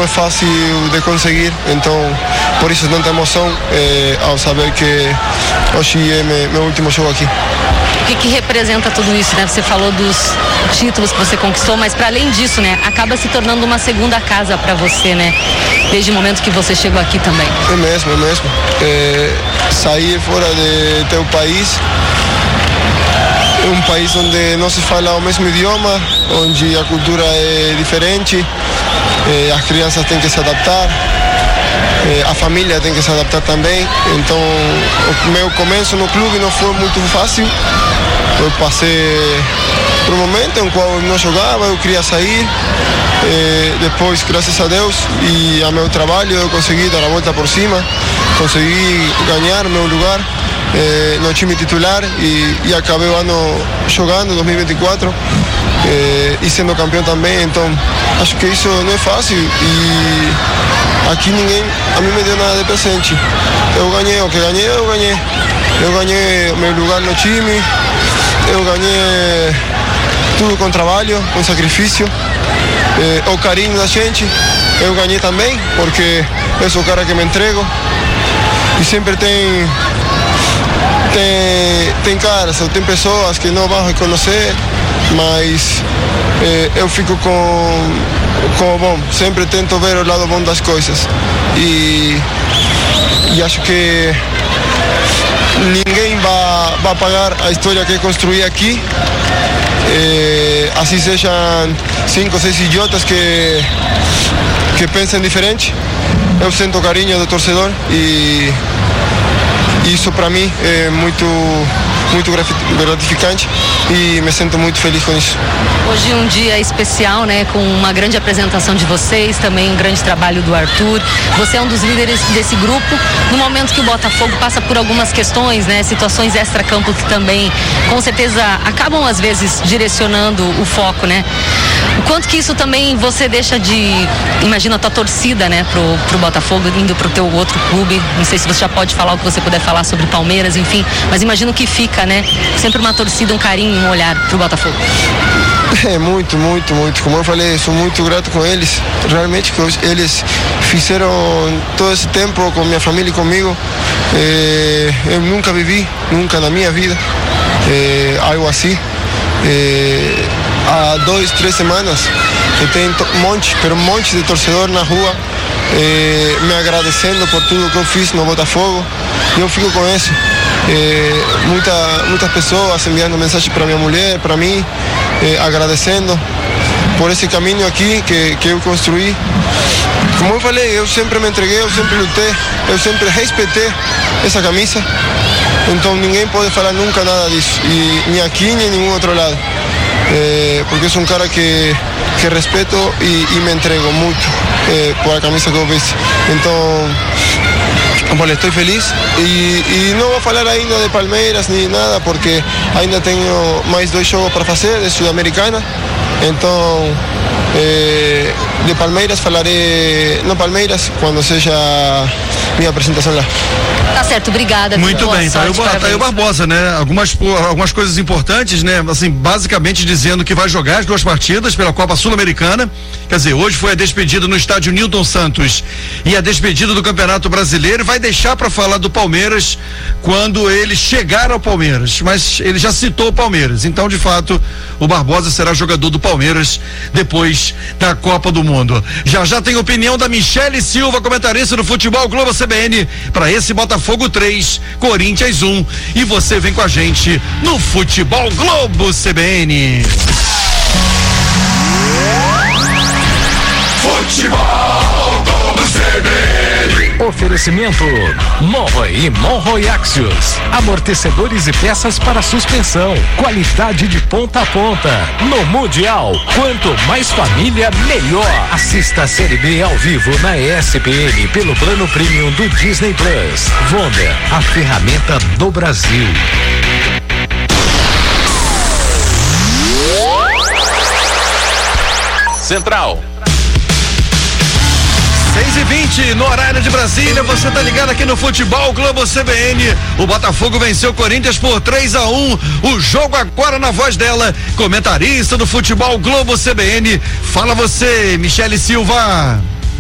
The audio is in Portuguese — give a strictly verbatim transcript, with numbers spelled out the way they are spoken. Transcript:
não é fácil de conseguir, então por isso tanta emoção é, ao saber que hoje é meu, meu último jogo aqui. O que, que representa tudo isso, né? Você falou dos títulos que você conquistou, mas para além disso, né, acaba se tornando uma segunda casa para você, né? Desde o momento que você chegou aqui também. É mesmo, é mesmo. É, sair fora de teu país, é um país onde não se fala o mesmo idioma, onde a cultura é diferente, é, as crianças têm que se adaptar. Eh, a família tem que se adaptar também, então o meu começo no clube não foi muito fácil. Eu passei por um momento em qual eu não jogava, eu queria sair, eh, depois, graças a Deus e a meu trabalho, eu consegui dar a volta por cima, consegui ganhar meu lugar eh, no time titular e, e acabei o ano jogando, dois mil e vinte e quatro, eh, e sendo campeão também, então acho que isso não é fácil e aqui ninguém a mim me deu nada de presente. Eu ganhei o que ganhei, eu ganhei. Eu ganhei meu lugar no time, eu ganhei tudo com trabalho, com sacrifício, eh, o carinho da gente, eu ganhei também, porque eu sou o cara que me entrego e sempre tem, tem, tem caras, tem pessoas que não vão reconhecer, mas eh, eu fico com, com o bom, sempre tento ver o lado bom das coisas e, e acho que ninguém vai, vai pagar a história que construí aqui, eh, assim sejam cinco, seis idiotas que, que pensam diferente, eu sinto o carinho do torcedor e isso para mim é muito, muito gratificante e me sinto muito feliz com isso. Hoje um dia especial, né, com uma grande apresentação de vocês, também um grande trabalho do Arthur. Você é um dos líderes desse grupo, no momento que o Botafogo passa por algumas questões, né, situações extra-campo que também, com certeza, acabam às vezes direcionando o foco, né? O quanto que isso também você deixa de, imagina a tua torcida, né, pro, pro Botafogo, indo pro teu outro clube, não sei se você já pode falar o que você puder falar sobre Palmeiras, enfim, mas imagino que fica, né, sempre uma torcida, um carinho, um olhar pro Botafogo. É muito, muito, muito. Como eu falei, sou muito grato com eles. Realmente que eles fizeram todo esse tempo com minha família e comigo. É, eu nunca vivi, nunca na minha vida, é, algo assim. É, há dois, três semanas eu tenho um monte, pero um monte de torcedor na rua é, me agradecendo por tudo que eu fiz no Botafogo. E eu fico com isso. É, muita, muitas pessoas enviando mensagem para minha mulher, para mim, é, agradecendo por esse caminho aqui que, que eu construí. Como eu falei, eu sempre me entreguei, eu sempre lutei, eu sempre respeitei essa camisa. Então ninguém pode falar nunca nada disso, e nem aqui nem em nenhum outro lado. É, porque eu sou um cara que, que respeito e, e me entrego muito é, por a camisa que eu visto. Então, olha, estou feliz e, e não vou falar ainda de Palmeiras nem nada, porque ainda tenho mais dois jogos para fazer de Sul-Americana. Então, eh, de Palmeiras falarei no Palmeiras quando seja minha apresentação lá. Tá certo, obrigada. Muito bem, tá aí, o, tá aí o Barbosa, né? Algumas, algumas coisas importantes, né? Assim, basicamente dizendo que vai jogar as duas partidas pela Copa Sul-Americana. Quer dizer, hoje foi a despedida no estádio Newton Santos e a despedida do Campeonato Brasileiro. Vai deixar para falar do Palmeiras quando ele chegar ao Palmeiras, mas ele já citou o Palmeiras. Então, de fato, o Barbosa será jogador do Palmeiras depois da Copa do Mundo. Já já tem opinião da Michele Silva, comentarista do Futebol Globo C B N, para esse Botafogo três, Corinthians um. E você vem com a gente no Futebol Globo C B N. Futebol Globo C B N. Oferecimento Monroe e Monroe Axios, amortecedores e peças para suspensão, qualidade de ponta a ponta. No Mundial, quanto mais família, melhor. Assista a Série B ao vivo na E S P N pelo plano premium do Disney Plus. Vonda, a ferramenta do Brasil. Central. seis e vinte no horário de Brasília, você tá ligado aqui no Futebol Globo C B N. O Botafogo venceu o Corinthians por três a um. O jogo agora na voz dela, comentarista do Futebol Globo C B N. Fala você, Michele Silva.